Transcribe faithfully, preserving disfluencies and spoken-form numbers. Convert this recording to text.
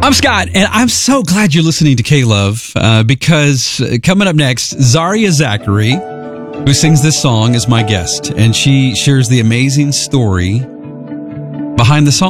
I'm Scott, and I'm so glad you're listening to K-Love uh, because coming up next, Zaria Zachary, who sings this song, is my guest, and she shares the amazing story behind the song.